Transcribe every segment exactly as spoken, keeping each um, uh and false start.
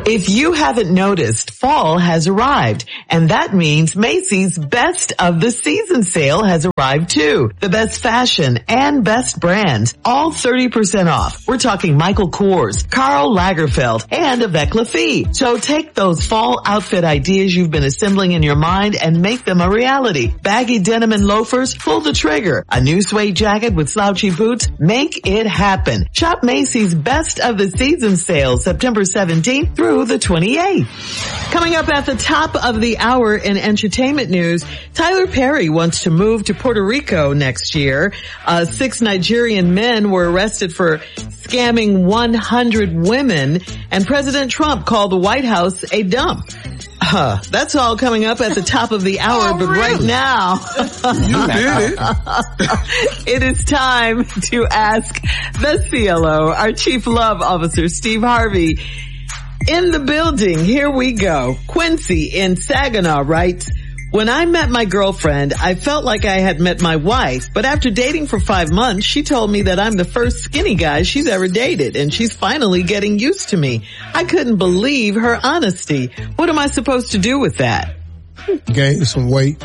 If you haven't noticed, fall has arrived, and that means Macy's Best of the Season sale has arrived too. The best fashion and best brands, all thirty percent off. We're talking Michael Kors, Karl Lagerfeld, and Avec La Fille. So take those fall outfit ideas you've been assembling in your mind and make them a reality. Baggy denim and loafers, pull the trigger. A new suede jacket with slouchy boots, make it happen. Shop Macy's Best of the Season sale September seventeenth through the twenty-eighth. Coming up at the top of the hour in entertainment news, Tyler Perry wants to move to Puerto Rico next year. Uh, six Nigerian men were arrested for scamming one hundred women, and President Trump called the White House a dump. Uh, that's all coming up at the top of the hour, oh, but really? Right now, you did it. It is time to ask the C L O, our Chief Love Officer, Steve Harvey. In the building, here we go. Quincy in Saginaw writes, when I met my girlfriend, I felt like I had met my wife, but after dating for five months, she told me that I'm the first skinny guy she's ever dated, and she's finally getting used to me. I couldn't believe her honesty. What am I supposed to do with that? Gain some weight.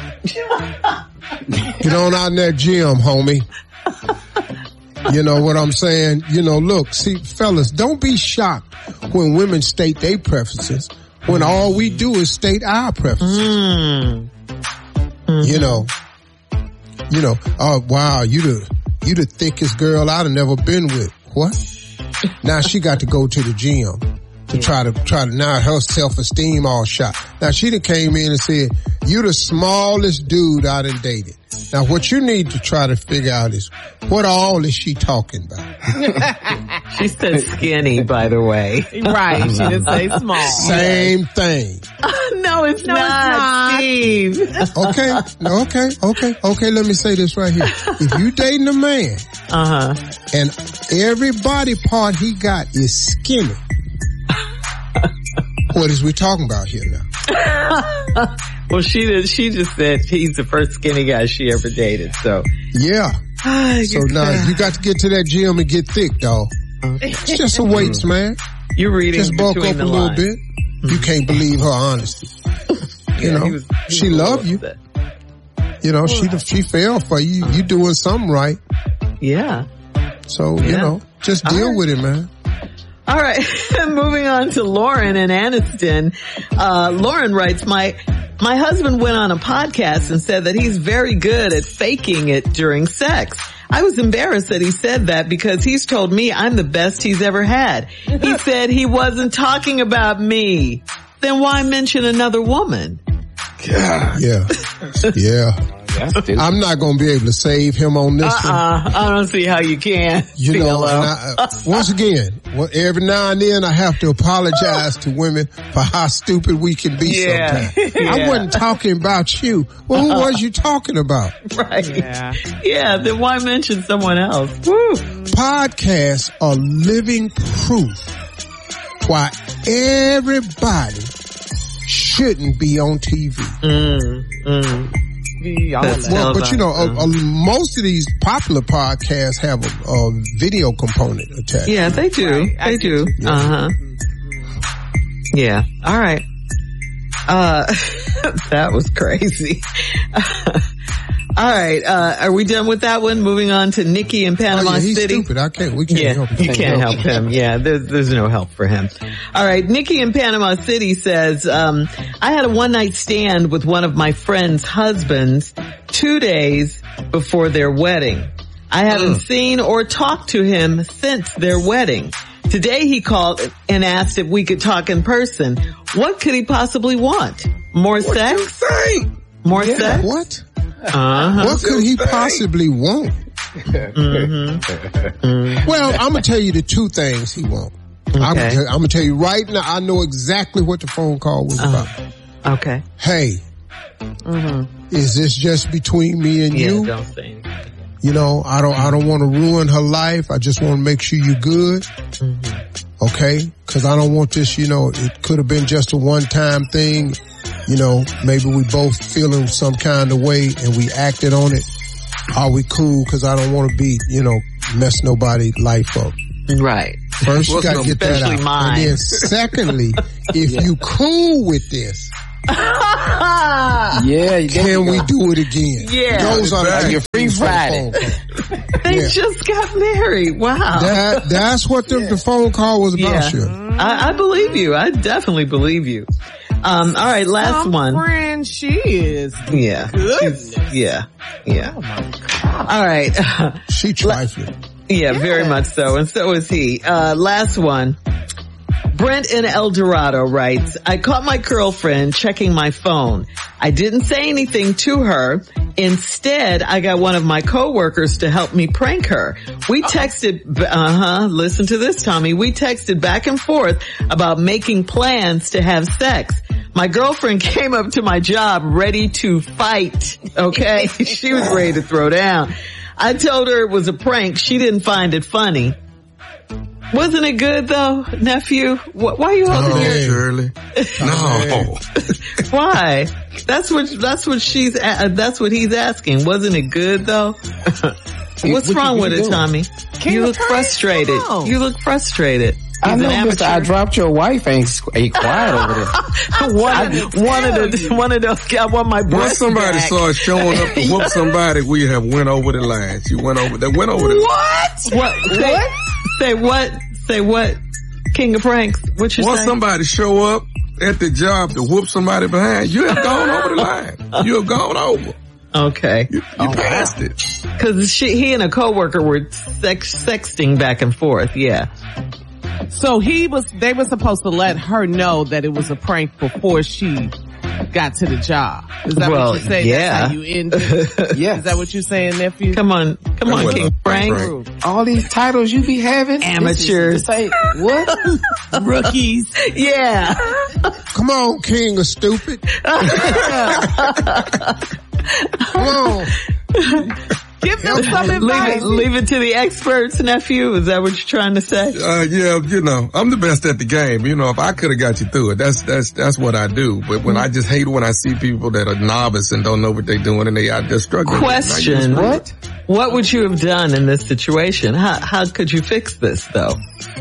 Get on out in that gym, homie. You know what I'm saying? You know, look, see, fellas, don't be shocked when women state their preferences when all we do is state our preferences. Mm. Mm-hmm. You know, you know, oh, wow, you the, you the thickest girl I'd have never been with. What? Now she got to go to the gym to yeah. try to, try to, now her self-esteem all shot. Now she done came in and said, you the smallest dude I done dated. Now what you need to try to figure out is, what all is she talking about? She said skinny, by the way. Right, she didn't say small. Same thing. No, it's no, not, it's not. Steve. Okay, okay, okay, okay, let me say this right here. If you dating a man, uh-huh, and every body part he got is skinny, what is we talking about here now? Well, she did, she just said he's the first skinny guy she ever dated, so. Yeah. So now you got to get to that gym and get thick, dog. Okay. It's just some weights, man. You're reading just bulk up a little bit. Mm-hmm. You can't believe her honesty. You yeah, know, he was, he she loved you. That. You know, she she fell for you. You doing something right. Yeah. So, yeah. you know, just deal right. with it, man. All right. Moving on to Lauren in Anniston. Uh, Lauren writes, my, my husband went on a podcast and said that he's very good at faking it during sex. I was embarrassed that he said that because he's told me I'm the best he's ever had. He said he wasn't talking about me. Then why mention another woman? Yeah. Yeah. Yeah. I'm not going to be able to save him on this uh-uh. one. I don't see how you can. You know, and I, uh, once again, well, every now and then I have to apologize to women for how stupid we can be yeah. sometimes. Yeah. I wasn't talking about you. Well, who was you talking about? Right. Yeah. yeah, then why mention someone else? Woo. Podcasts are living proof why everybody shouldn't be on T V. Mm, mm. Well, but you know, uh, uh, most of these popular podcasts have a, a video component attached. Yeah, they do. Right. They do. Yeah. Uh huh. Yeah. All right. Uh, that was crazy. All right. Uh, are we done with that one? Moving on to Nikki in Panama oh, yeah, he's City. Stupid. I can't. We can't yeah, help him. You can't help him. Yeah, there's, there's no help for him. All right. Nikki in Panama City says, um, I had a one night stand with one of my friend's husbands two days before their wedding. I haven't mm. seen or talked to him since their wedding. Today he called and asked if we could talk in person. What could he possibly want? More what sex? You say? More yeah, sex? What? Uh-huh. What could he possibly want? Mm-hmm. Mm-hmm. Well, I'm going to tell you the two things he wants. Okay. I'm going to tell you right now, I know exactly what the phone call was uh, about. Okay. Hey, mm-hmm. is this just between me and yeah, you? Don't say anything. You know, I don't, I don't want to ruin her life. I just want to make sure you're good. Mm-hmm. Okay? Cause I don't want this, you know, it could have been just a one time thing. You know, maybe we both feeling some kind of way and we acted on it. Are we cool? Cause I don't want to be, you know, mess nobody's life up. Right. First, you What's got to get that especially out. mine. And then secondly, if Yeah. you cool with this, Yeah, there can you we go. do it again? Yeah. Those are Right. the Your free things for the Friday. phone call. They Yeah. just got married. Wow. That, that's what the, the phone call was about, Yeah. sure. I, I believe you. I definitely believe you. Um, all right, last Some one. friend, she is. Yeah. Goodness. Yeah. Yeah. Oh my God. All right. She trifling. Yeah, very much so. And so is he. Uh, last one. Brent in El Dorado writes, I caught my girlfriend checking my phone. I didn't say anything to her. Instead, I got one of my coworkers to help me prank her. We texted, uh-huh, listen to this, Tommy. We texted back and forth about making plans to have sex. My girlfriend came up to my job ready to fight. Okay. She was ready to throw down. I told her it was a prank. She didn't find it funny. Wasn't it good though, nephew? Wh- Why are you holding Oh, your, yeah. Shirley. No. why? That's what, that's what she's, a- that's what he's asking. Wasn't it good though? What's What wrong you with it, doing? Tommy? King You of look Praise, frustrated. come on. You look frustrated. I He's know, an Mister I amateur. dropped your wife ain't, squ- ain't quiet over there. one, of, one of the, one of those, I want my Once breast somebody back. starts showing up to whoop somebody, we have went over the line. She went over, they went over the line. What? What? Say, say what? Say what? King of pranks. What you Once saying? somebody show up at the job to whoop somebody behind, you have gone over the line. You have gone over. Okay. You, you passed it. Cause she, he and a coworker were sex, sexting back and forth. Yeah. So he was, they were supposed to let her know that it was a prank before she got to the job. Is that Well, what you say? yeah. That's how you end it? Yeah. Is that what you're saying, nephew? Come on. Come That on, was King a Frank. prank. All these titles you be having? Amateurs. This is- this ain't- what? Rookies. Yeah. Come on, King of Stupid. Come on. Give them some Leave advice. it, leave it to the experts, nephew. Is that what you're trying to say? Uh, yeah, you know, I'm the best at the game. You know, if I could have got you through it, that's, that's, that's what I do. But when I just hate when I see people that are novice and don't know what they're doing and they out there struggling. Question. What? What would you have done in this situation? How, how could you fix this though?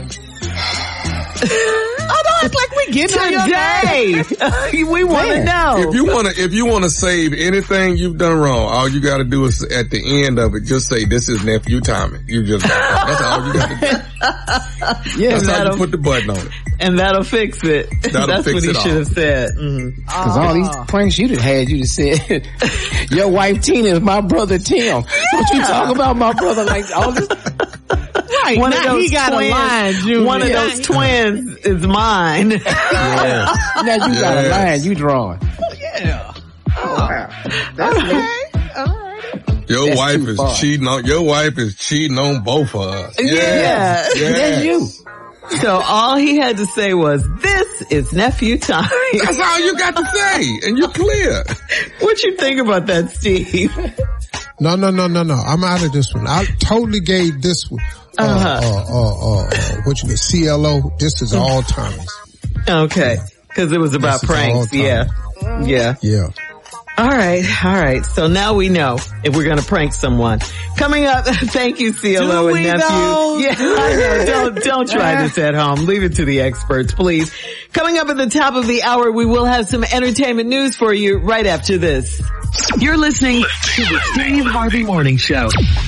Oh, no, it's like we getting on your nerves. Today. We want to Man. know. If you want to, if you want to save anything you've done wrong, all you got to do is at the end of it, just say, "This is nephew Tommy." You just, that's all you got to do. Yeah, That's how that'll- you put the button on it. And that'll fix it. That'll That's fix what he it should all. have said. Mhm. Cause all these pranks you done had, you just said, your wife Tina is my brother Tim. Don't you talk about my brother like all this? Right. One now of those he got twins, a line, Junior. one of Now those he- twins is mine. Yeah. Now you got a Yes. line you drawing. Yeah. That's me. Okay. All right. Your That's wife too is far. cheating on, your wife is cheating on both of us. Yeah. Yes. That's Yes. you. So all he had to say was, "This is nephew Tommy." That's all you got to say, and you're clear. What you think about that, Steve? No, no, no, no, no. I'm out of this one. I totally gave this one. Uh, Uh-huh. uh, uh, uh, uh, what you got? C L O. This is all times. Okay, because it was about This is all pranks. time. Yeah, yeah. Yeah. All right, all right. So now we know if we're gonna prank someone. Coming up, thank you, C L O Do and we nephew. though? Yeah, I know. Don't don't try this at home. Leave it to the experts, please. Coming up at the top of the hour, we will have some entertainment news for you right after this. You're listening to the Steve Harvey Morning Show.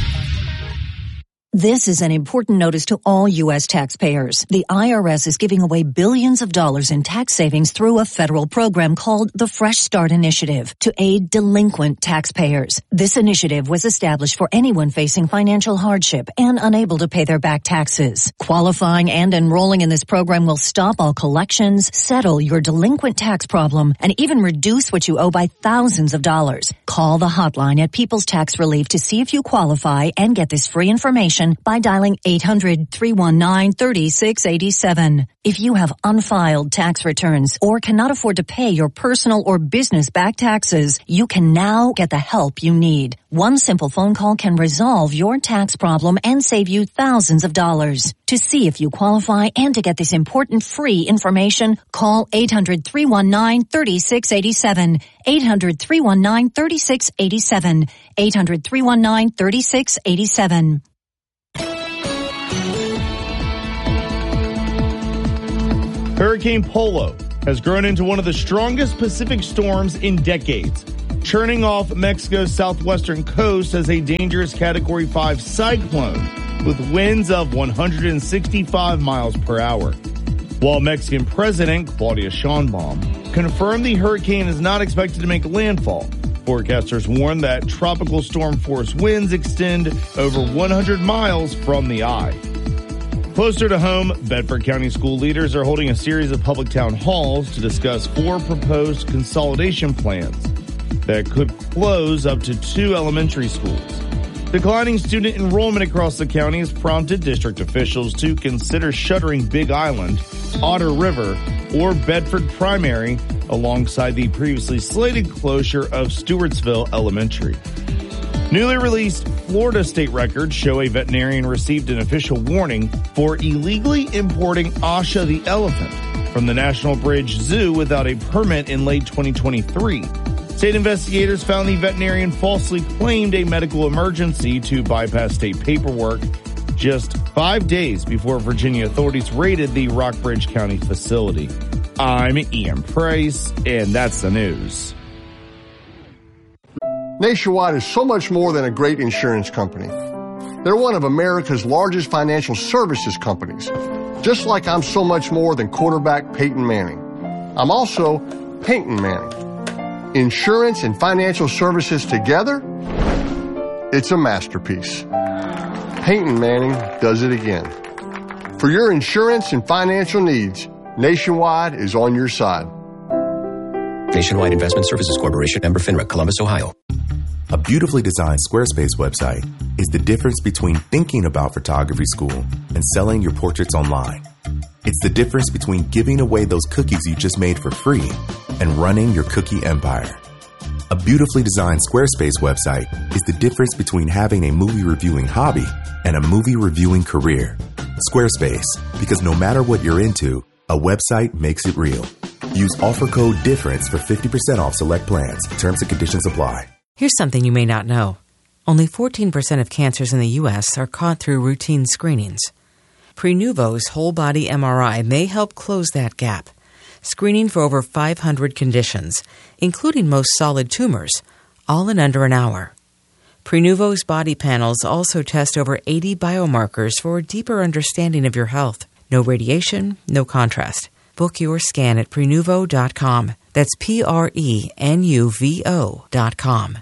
This is an important notice to all U S taxpayers. The I R S is giving away billions of dollars in tax savings through a federal program called the Fresh Start Initiative to aid delinquent taxpayers. This initiative was established for anyone facing financial hardship and unable to pay their back taxes. Qualifying and enrolling in this program will stop all collections, settle your delinquent tax problem, and even reduce what you owe by thousands of dollars. Call the hotline at People's Tax Relief to see if you qualify and get this free information by dialing eight hundred, three one nine, three six eight seven. If you have unfiled tax returns or cannot afford to pay your personal or business back taxes, you can now get the help you need. One simple phone call can resolve your tax problem and save you thousands of dollars. To see if you qualify and to get this important free information, call eight hundred, three one nine, three six eight seven. eight hundred, three one nine, three six eight seven. eight hundred, three one nine, three six eight seven. Hurricane Polo has grown into one of the strongest Pacific storms in decades, churning off Mexico's southwestern coast as a dangerous Category five cyclone with winds of one hundred sixty-five miles per hour. While Mexican President Claudia Sheinbaum confirmed the hurricane is not expected to make landfall, forecasters warn that tropical storm force winds extend over one hundred miles from the eye. Closer to home, Bedford County school leaders are holding a series of public town halls to discuss four proposed consolidation plans that could close up to two elementary schools. Declining student enrollment across the county has prompted district officials to consider shuttering Big Island, Otter River, or Bedford Primary alongside the previously slated closure of Stewartsville Elementary. Newly released Florida state records show a veterinarian received an official warning for illegally importing Asha the elephant from the National Bridge Zoo without a permit in late twenty twenty-three. State investigators found the veterinarian falsely claimed a medical emergency to bypass state paperwork just five days before Virginia authorities raided the Rockbridge County facility. I'm Ian Price, and that's the news. Nationwide is so much more than a great insurance company. They're one of America's largest financial services companies, just like I'm so much more than quarterback Peyton Manning. I'm also Peyton Manning. Insurance and financial services together, it's a masterpiece. Peyton Manning does it again. For your insurance and financial needs, Nationwide is on your side. Nationwide Investment Services Corporation, member FINRA, Columbus, Ohio. A beautifully designed Squarespace website is the difference between thinking about photography school and selling your portraits online. It's the difference between giving away those cookies you just made for free and running your cookie empire. A beautifully designed Squarespace website is the difference between having a movie reviewing hobby and a movie reviewing career. Squarespace, because no matter what you're into, a website makes it real. Use offer code DIFFERENCE for fifty percent off select plans. Terms and conditions apply. Here's something you may not know. Only fourteen percent of cancers in the U S are caught through routine screenings. Prenuvo's whole-body M R I may help close that gap, screening for over five hundred conditions, including most solid tumors, all in under an hour. Prenuvo's body panels also test over eighty biomarkers for a deeper understanding of your health. No radiation, no contrast. Book your scan at Prenuvo dot com. That's P R E N U V O dot com.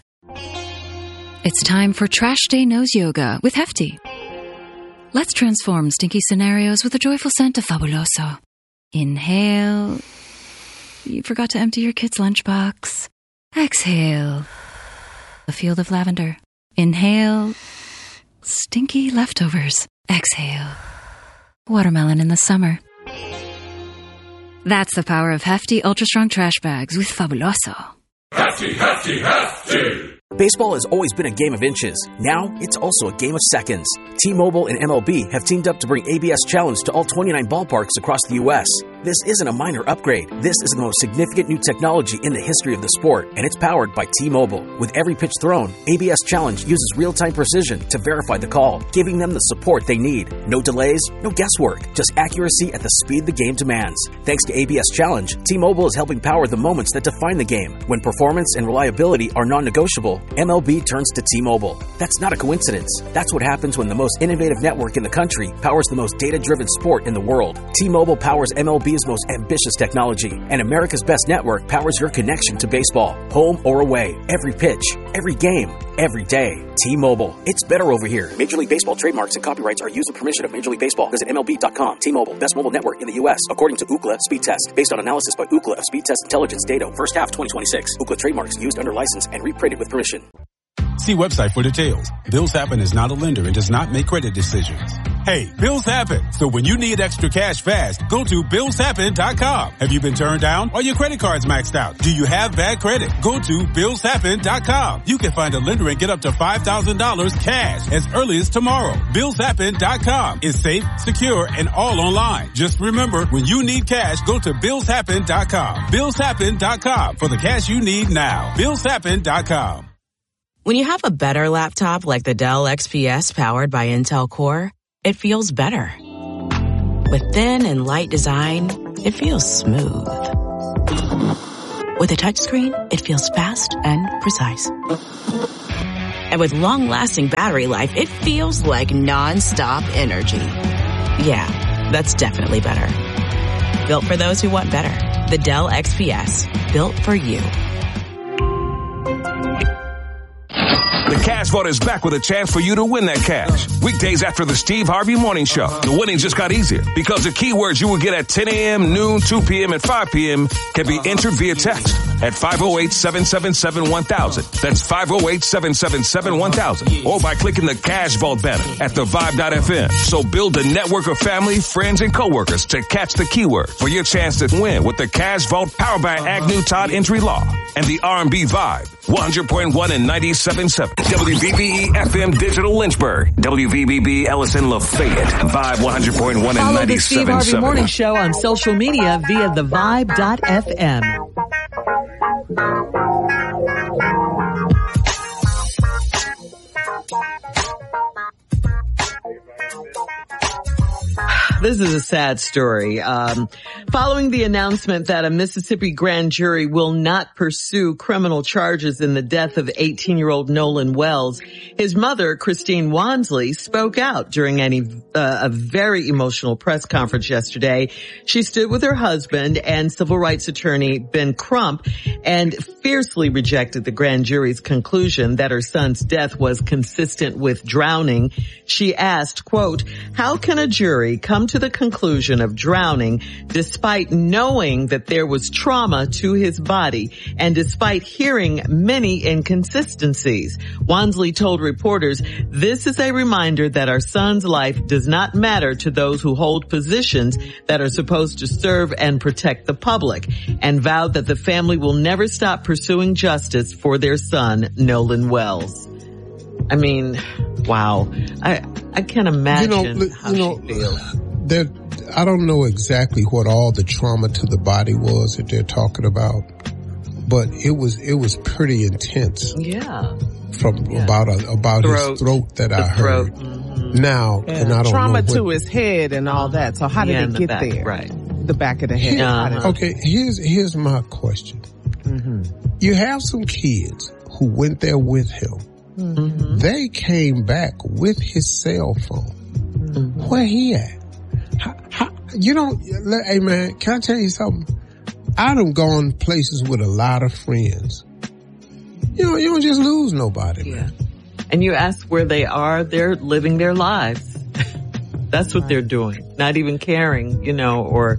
It's time for Trash Day Nose Yoga with Hefty. Let's transform stinky scenarios with a joyful scent of Fabuloso. Inhale. You forgot to empty your kid's lunchbox. Exhale. A field of lavender. Inhale. Stinky leftovers. Exhale. Watermelon in the summer. That's the power of Hefty Ultra Strong Trash Bags with Fabuloso. Hefty, hefty, hefty! Baseball has always been a game of inches. Now, it's also a game of seconds. T-Mobile and M L B have teamed up to bring A B S Challenge to all twenty-nine ballparks across the U S This isn't a minor upgrade. This is the most significant new technology in the history of the sport, and it's powered by T-Mobile. With every pitch thrown, A B S Challenge uses real-time precision to verify the call, giving them the support they need. No delays, no guesswork, just accuracy at the speed the game demands. Thanks to A B S Challenge, T-Mobile is helping power the moments that define the game. When performance and reliability are non-negotiable, M L B turns to T-Mobile. That's not a coincidence. That's what happens when the most innovative network in the country powers the most data-driven sport in the world. T-Mobile powers M L B's most ambitious technology, and America's best network powers your connection to baseball, home or away, every pitch, every game, every day. T-Mobile. It's better over here. Major League Baseball trademarks and copyrights are used with permission of Major League Baseball. Visit M L B dot com. T-Mobile. Best mobile network in the U S according to Ookla Speed Test. Based on analysis by Ookla of Speed Test Intelligence data. First half twenty twenty-six. Ookla trademarks used under license and reprinted with permission. See website for details. Bills Happen is not a lender and does not make credit decisions. Hey, bills happen. So when you need extra cash fast, go to bills happen dot com. Have you been turned down? Are your credit cards maxed out? Do you have bad credit? Go to bills happen dot com. You can find a lender and get up to five thousand dollars cash as early as tomorrow. bills happen dot com is safe, secure, and all online. Just remember, when you need cash, go to bills happen dot com. bills happen dot com for the cash you need now. bills happen dot com. When you have a better laptop like the Dell X P S powered by Intel Core, it feels better. With thin and light design, it feels smooth. With a touchscreen, it feels fast and precise. And with long-lasting battery life, it feels like non-stop energy. Yeah, that's definitely better. Built for those who want better. The Dell X P S. Built for you. The Cash Vault is back with a chance for you to win that cash. Weekdays after the Steve Harvey Morning Show. The winning just got easier because the keywords you will get at ten a.m., noon, two p.m., and five p.m. can be entered via text at five oh eight, seven seven seven, one thousand. That's five oh eight, seven seven seven, one thousand. Or by clicking the Cash Vault banner at the vibe dot f m. So build a network of family, friends, and coworkers to catch the keyword for your chance to win with the Cash Vault powered by Agnew Todd Entry Law and the R and B Vibe. one hundred point one and ninety-seven point seven. W V B E F M Digital Lynchburg. W V B B Ellison Lafayette. Vibe one hundred point one and ninety-seven point seven. Follow the Steve Harvey Morning Show on social media via the vibe dot f m. This is a sad story. Um, following the announcement that a Mississippi grand jury will not pursue criminal charges in the death of eighteen-year-old Nolan Wells, his mother, Christine Wansley, spoke out during any, uh, a very emotional press conference yesterday. She stood with her husband and civil rights attorney Ben Crump and fiercely rejected the grand jury's conclusion that her son's death was consistent with drowning. She asked, quote, "How can a jury come to the conclusion of drowning despite knowing that there was trauma to his body and despite hearing many inconsistencies?" Wansley told reporters, "This is a reminder that our son's life does not matter to those who hold positions that are supposed to serve and protect the public," and vowed that the family will never stop pursuing justice for their son, Nolan Wells. I mean, wow. I I can't imagine you know, how you know, she feels. There, I don't know exactly what all the trauma to the body was that they're talking about, but it was it was pretty intense. Yeah. From yeah. about a, about throat. his throat that the I heard. Throat. Mm-hmm. Now, Yeah. and I don't trauma know to what, his head and all that. So how did yeah, it the get back, there? Right. The back of the head. Uh-huh. Okay, here's here's my question. Mm-hmm. You have some kids who went there with him. Mm-hmm. They came back with his cell phone. Mm-hmm. Where he at? How, how, you don't, hey man, can I tell you something? I done gone places with a lot of friends. You know, you don't just lose nobody, Yeah. man. And you ask where they are, they're living their lives. That's what they're doing. Not even caring, you know, or,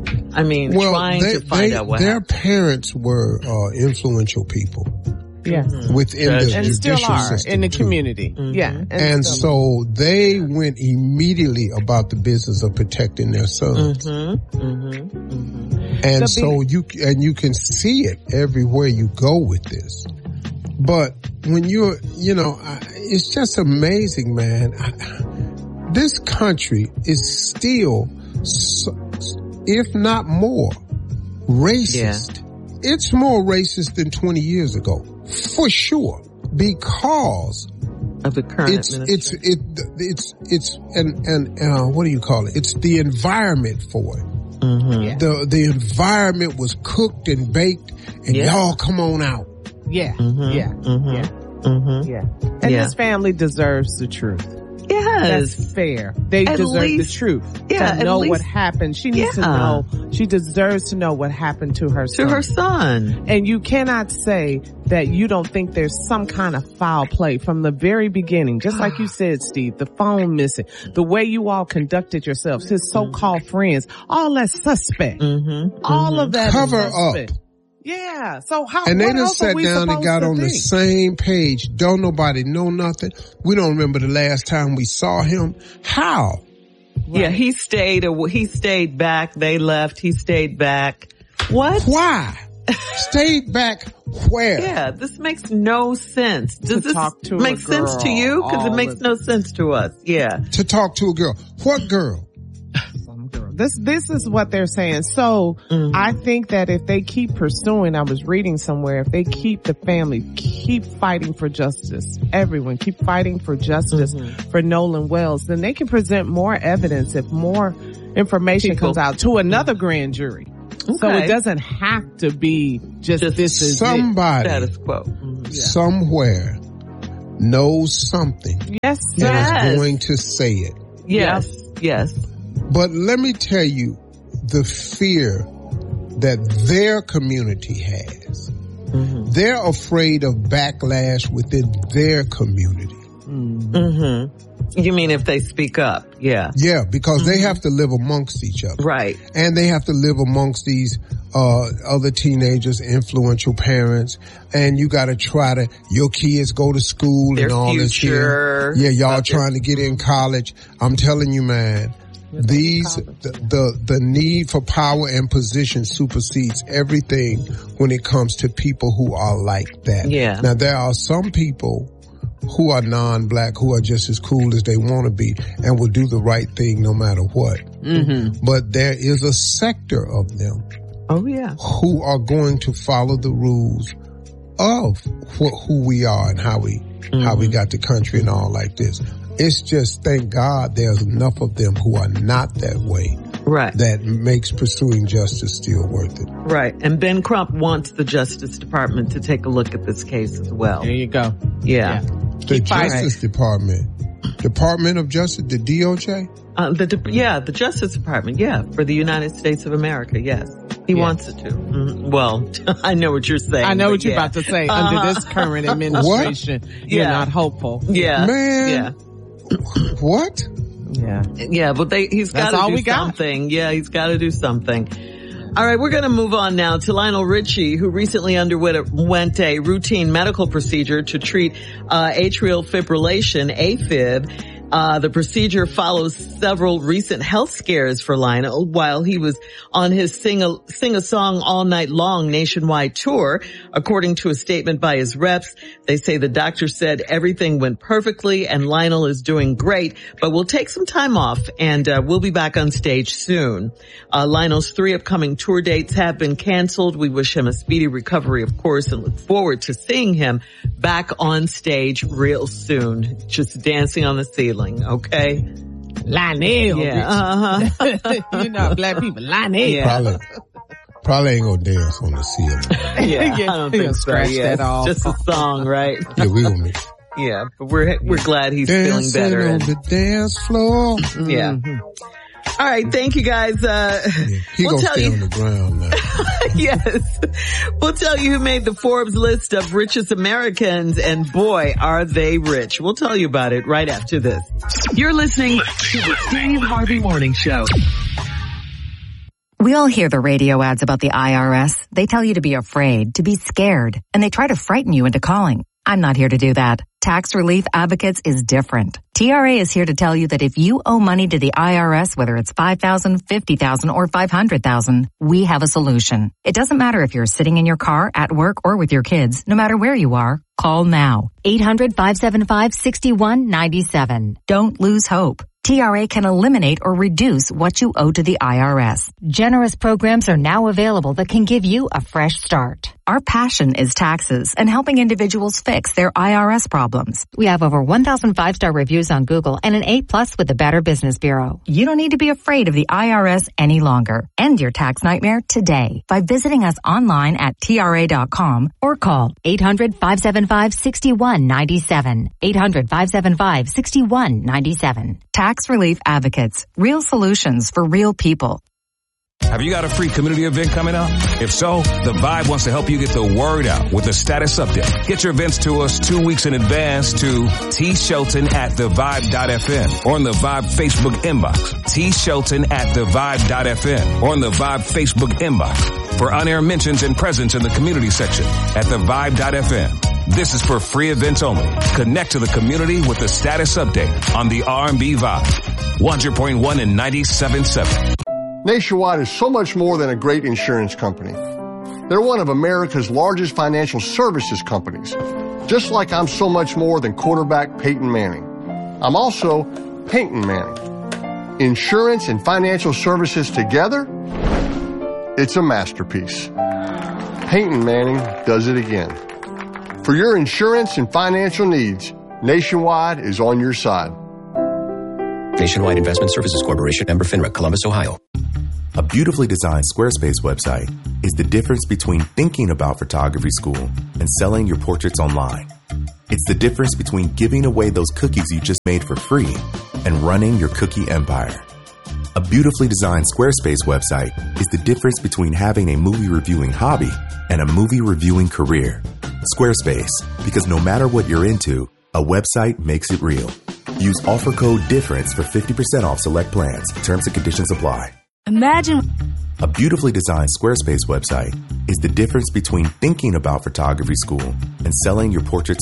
I mean, Well, trying they, to find they, out what their happened. parents were uh, influential people. Yes. Within Judge. the And judicial still are system in the too. community. Mm-hmm. Yeah. And, And still- so they went immediately about the business of protecting their sons. Mm-hmm. Mm-hmm. Mm-hmm. And The so you, and you can see it everywhere you go with this. But when you're, you know, I, it's just amazing, man. I, this country is still, so, if not more, racist. It's more racist than twenty years ago, for sure, because Of the current it's it's it it's it's and and uh, what do you call it? It's the environment for it. Mm-hmm. Yeah. The the environment was cooked and baked, and Yeah. y'all come on out. Yeah. Mm-hmm. Yeah. Mm-hmm. Yeah. Mm-hmm. Yeah. And Yeah. this family deserves the truth. Yes. That's fair. They At deserve least- the truth. yeah, To at know least- what happened. She needs to Yeah. know. She deserves to know what happened to her To son. her son. And you cannot say that you don't think there's some kind of foul play from the very beginning. Just like you said, Steve, the phone missing, the way you all conducted yourselves, his so-called friends, all that suspect. Mm-hmm. All of that is Cover up. suspect. Yeah. So how, And they what done else are sat we down and supposed got to on the think? same page. Don't nobody know nothing. We don't remember the last time we saw him. How? Yeah, he stayed, aw- he stayed back. They left. He stayed back. What? Why? Stayed back where? Yeah, this makes no sense. Does To this talk to make a sense to girl you? Because it all makes the- no sense to us. Yeah. To talk to a girl. What girl? Some girl. This this is what they're saying. So mm-hmm. I think that if they keep pursuing, I was reading somewhere, if they keep the family, keep fighting for justice, everyone keep fighting for justice mm-hmm. for Nolan Wells, then they can present more evidence if more information People. comes out to another grand jury. Okay. So it doesn't have to be just, just this is somebody, it. Status quo. Mm-hmm. Yeah. Somewhere knows something. Yes, that yes. is going to say it. Yes, yes. But let me tell you the fear that their community has. Mm-hmm. They're afraid of backlash within their community. Mm-hmm. You mean if they speak up? Yeah. Yeah, because mm-hmm. they have to live amongst each other. Right. And they have to live amongst these uh other teenagers, influential parents, and you got to try to, your kids go to school Their and all future, this here. Yeah, y'all trying to get in college. I'm telling you, man, these, the, the, the need for power and position supersedes everything when it comes to people who are like that. Yeah. Now, there are some people who are non-black, who are just as cool as they want to be and will do the right thing no matter what. Mm-hmm. But there is a sector of them oh, yeah. who are going to follow the rules of wh- who we are and how we, mm-hmm. how we got the country and all like this. It's just, thank God there's enough of them who are not that way. Right. That makes pursuing justice still worth it. Right. And Ben Crump wants the Justice Department to take a look at this case as well. There you go. Yeah. yeah. The Justice Department. Department of Justice, the D O J? Uh, the de- yeah, the Justice Department, yeah, for the United States of America, yes. He yeah. wants it to. Mm-hmm. Well, I know what you're saying. I know what yeah. you're about to say. Uh-huh. Under this current administration, you're yeah. not hopeful. Yeah. Man. Yeah. What? Yeah. Yeah, but they, he's got to do something. Got. Yeah, he's got to do something. All right, we're going to move on now to Lionel Richie, who recently underwent a, went a routine medical procedure to treat uh, atrial fibrillation, AFib. Uh, the procedure follows several recent health scares for Lionel while he was on his sing a, sing a song all night long nationwide tour. According to a statement by his reps, they say the doctor said everything went perfectly and Lionel is doing great, but we'll take some time off and uh, we'll be back on stage soon. Uh, Lionel's three upcoming tour dates have been canceled. We wish him a speedy recovery, of course, and look forward to seeing him back on stage real soon, just dancing on the ceiling. Okay, Lionel. Yeah, uh-huh. You know, black people, Lionel. Yeah. Probably, probably ain't gonna dance on the ceiling. Yeah, yeah, I don't think so. Yeah, that off. Just a song, right? Yeah, we gonna make. Yeah, but we're we're glad he's Dancing feeling better. on the dance floor. Yeah. Mm-hmm. All right, thank you guys. Uh, yeah, he we'll gonna tell stay you. on the ground now. Yes. We'll tell you who made the Forbes list of richest Americans, and boy, are they rich. We'll tell you about it right after this. You're listening to the Steve Harvey Morning Show. We all hear the radio ads about the I R S. They tell you to be afraid, to be scared, and they try to frighten you into calling. I'm not here to do that. Tax Relief Advocates is different. T R A is here to tell you that if you owe money to the I R S, whether it's five thousand dollars, fifty thousand dollars, or five hundred thousand dollars, we have a solution. It doesn't matter if you're sitting in your car, at work, or with your kids. No matter where you are, call now. eight hundred, five seven five, six one nine seven. Don't lose hope. T R A can eliminate or reduce what you owe to the I R S. Generous programs are now available that can give you a fresh start. Our passion is taxes and helping individuals fix their I R S problems. We have over one thousand five-star reviews on Google and an A plus with the Better Business Bureau. You don't need to be afraid of the I R S any longer. End your tax nightmare today by visiting us online at T R A dot com or call eight hundred, five seven five, six one nine seven. eight hundred, five seven five, six one nine seven. Tax Relief Advocates. Real solutions for real people. Have you got a free community event coming up? If so, The Vibe wants to help you get the word out with a status update. Get your events to us two weeks in advance to T Shelton at the vibe dot f m or on the Vibe Facebook inbox. T Shelton at the vibe dot f m or on the Vibe Facebook inbox for on-air mentions and presence in the community section at the vibe dot f m. This is for free events only. Connect to the community with the status update on the R and B Vibe. one hundred point one and ninety-seven point seven. Nationwide is so much more than a great insurance company. They're one of America's largest financial services companies. Just like I'm so much more than quarterback Peyton Manning. I'm also Peyton Manning. insurance and financial services together, it's a masterpiece. Peyton Manning does it again. For your insurance and financial needs, Nationwide is on your side. Nationwide Investment Services Corporation, member FINRA, Columbus, Ohio. A beautifully designed Squarespace website is the difference between thinking about photography school and selling your portraits online. It's the difference between giving away those cookies you just made for free and running your cookie empire. A beautifully designed Squarespace website is the difference between having a movie reviewing hobby and a movie reviewing career. Squarespace, because no matter what you're into, a website makes it real. Use offer code DIFFERENCE for fifty percent off select plans. Terms and conditions apply. Imagine a beautifully designed Squarespace website is the difference between thinking about photography school and selling your portraits